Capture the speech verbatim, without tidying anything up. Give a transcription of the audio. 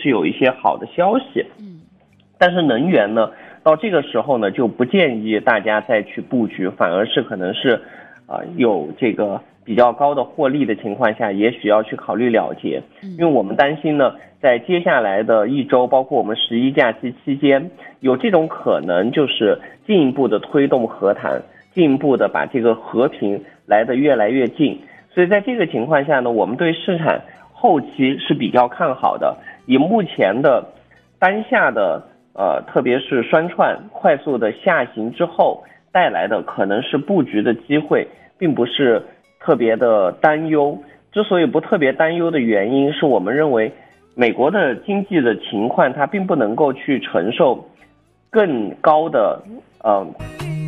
是有一些好的消息。 嗯， 但是能源呢，到这个时候呢，就不建议大家再去布局，反而是可能是，呃，有这个比较高的获利的情况下，也许要去考虑了结，因为我们担心呢，在接下来的一周，包括我们十一假期期间，有这种可能，就是进一步的推动和谈，进一步的把这个和平来得越来越近。所以在这个情况下呢，我们对市场后期是比较看好的。以目前的当下的呃，特别是双创快速的下行之后带来的可能是布局的机会，并不是特别的担忧。之所以不特别担忧的原因，是我们认为美国的经济的情况它并不能够去承受更高的呃